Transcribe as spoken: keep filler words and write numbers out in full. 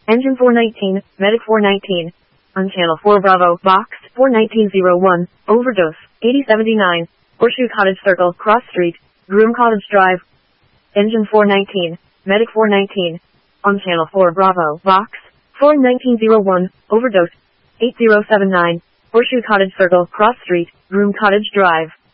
Engine four nineteen, Medic four nineteen. On Channel four Bravo, Box four nineteen oh one, Overdose, eighty seventy-nine, Horseshoe Cottage Circle, Cross Street, Groom Cottage Drive. Engine four nineteen, Medic four nineteen. On Channel four Bravo, Box four nineteen oh one, Overdose, eighty seventy-nine, Horseshoe Cottage Circle, Cross Street, Groom Cottage Drive.